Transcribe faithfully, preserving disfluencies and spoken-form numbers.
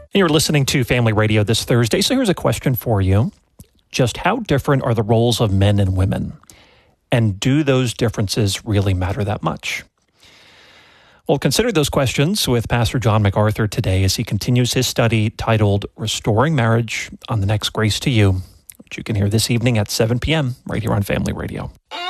You're listening to Family Radio this Thursday, so here's a question for you. Just how different are the roles of men and women? And do those differences really matter that much? We'll consider those questions with Pastor John MacArthur today as he continues his study titled Restoring Marriage on the next Grace to You, which you can hear this evening at seven p.m. right here on Family Radio.